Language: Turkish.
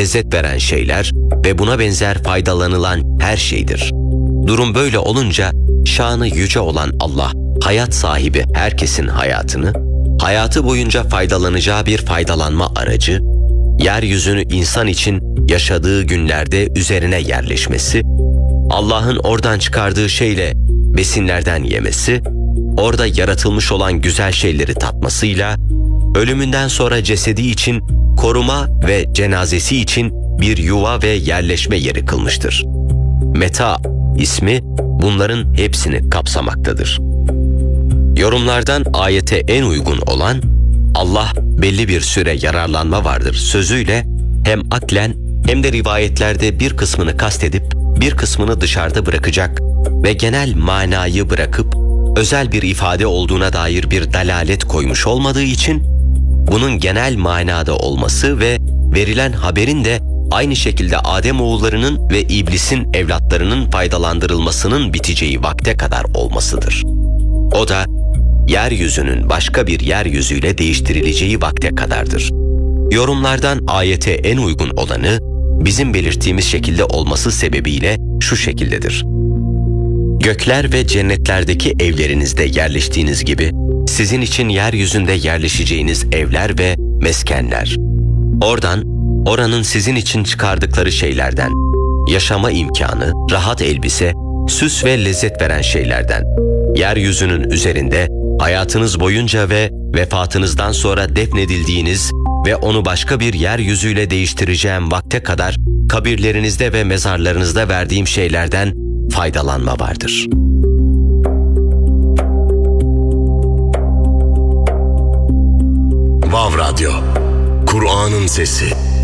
lezzet veren şeyler ve buna benzer faydalanılan her şeydir. Durum böyle olunca şanı yüce olan Allah, hayat sahibi herkesin hayatını, hayatı boyunca faydalanacağı bir faydalanma aracı, yeryüzünü insan için yaşadığı günlerde üzerine yerleşmesi, Allah'ın oradan çıkardığı şeyle besinlerden yemesi, orada yaratılmış olan güzel şeyleri tatmasıyla, ölümünden sonra cesedi için koruma ve cenazesi için bir yuva ve yerleşme yeri kılmıştır. Meta ismi bunların hepsini kapsamaktadır. Yorumlardan ayete en uygun olan, Allah belli bir süre yararlanma vardır sözüyle hem aklen hem de rivayetlerde bir kısmını kastedip bir kısmını dışarıda bırakacak ve genel manayı bırakıp özel bir ifade olduğuna dair bir dalalet koymuş olmadığı için bunun genel manada olması ve verilen haberin de aynı şekilde Ademoğullarının ve iblisin evlatlarının faydalandırılmasının biteceği vakte kadar olmasıdır. O da yeryüzünün başka bir yeryüzüyle değiştirileceği vakte kadardır. Yorumlardan ayete en uygun olanı bizim belirttiğimiz şekilde olması sebebiyle şu şekildedir. Gökler ve cennetlerdeki evlerinizde yerleştiğiniz gibi sizin için yeryüzünde yerleşeceğiniz evler ve meskenler. Oradan, oranın sizin için çıkardıkları şeylerden, yaşama imkanı, rahat elbise, süs ve lezzet veren şeylerden, yeryüzünün üzerinde hayatınız boyunca ve vefatınızdan sonra defnedildiğiniz ve onu başka bir yeryüzüyle değiştireceğim vakte kadar kabirlerinizde ve mezarlarınızda verdiğim şeylerden faydalanma vardır. Vav Radyo, Kur'an'ın sesi.